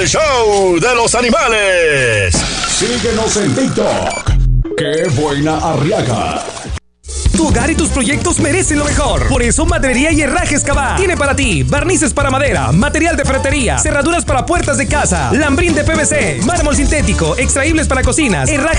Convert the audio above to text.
el show de los animales. Síguenos en TikTok. ¡Qué buena Arriaga! Tu hogar y tus proyectos merecen lo mejor. Por eso, Madrería y Herrajes Cabá tiene para ti barnices para madera, material de ferretería, cerraduras para puertas de casa, lambrín de PVC, mármol sintético, extraíbles para cocinas, herrajes